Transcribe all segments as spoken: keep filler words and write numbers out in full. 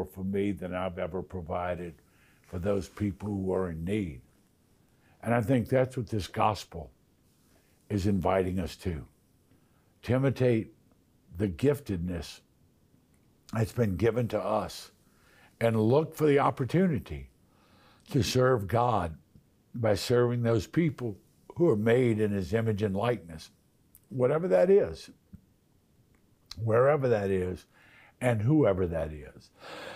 for me than I've ever provided for those people who are in need. And I think that's what this gospel is inviting us to, to imitate the giftedness that's been given to us and look for the opportunity to serve God by serving those people who are made in his image and likeness, whatever that is, wherever that is, and whoever that is.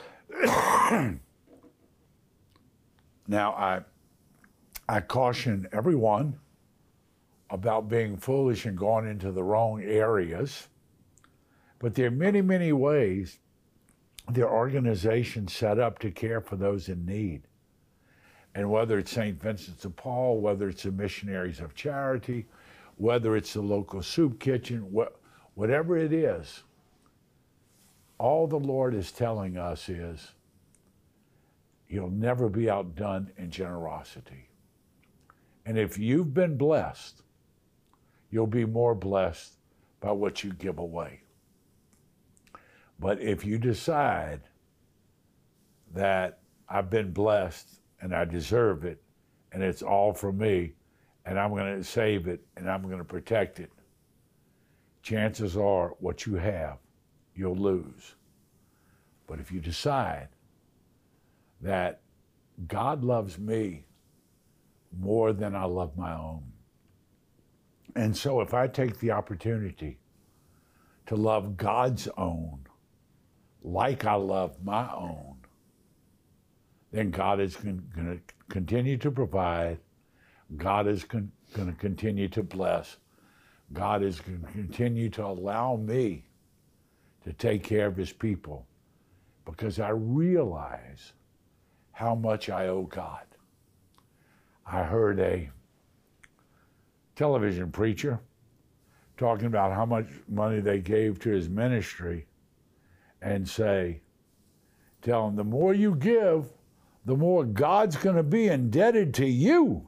Now, I, I caution everyone about being foolish and going into the wrong areas, but there are many, many ways there are organizations set up to care for those in need. And whether it's Saint Vincent de Paul, whether it's the Missionaries of Charity, whether it's the local soup kitchen, wh- whatever it is, all the Lord is telling us is, you'll never be outdone in generosity. And if you've been blessed, you'll be more blessed by what you give away. But if you decide that I've been blessed and I deserve it, and it's all for me, and I'm going to save it, and I'm going to protect it, chances are what you have, you'll lose. But if you decide that God loves me more than I love my own, and so if I take the opportunity to love God's own like I love my own, then God is going to continue to provide. God is going to continue to bless. God is going to continue to allow me to take care of his people because I realize how much I owe God. I heard a television preacher talking about how much money they gave to his ministry and say, tell him, the more you give, the more God's going to be indebted to you.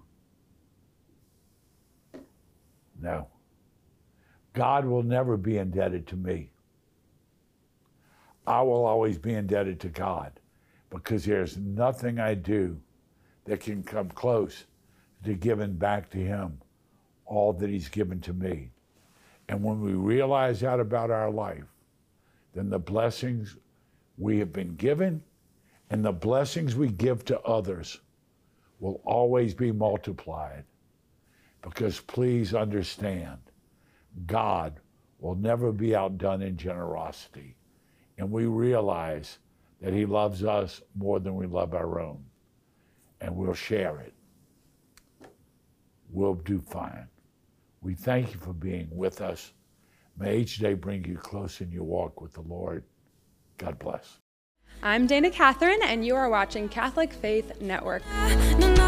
No. God will never be indebted to me. I will always be indebted to God because there's nothing I do that can come close to giving back to him all that he's given to me. And when we realize that about our life, then the blessings we have been given and the blessings we give to others will always be multiplied. Because please understand, God will never be outdone in generosity. And we realize that he loves us more than we love our own. And we'll share it. We'll do fine. We thank you for being with us. May each day bring you close in your walk with the Lord. God bless. I'm Dana Catherine, and you are watching Catholic Faith Network.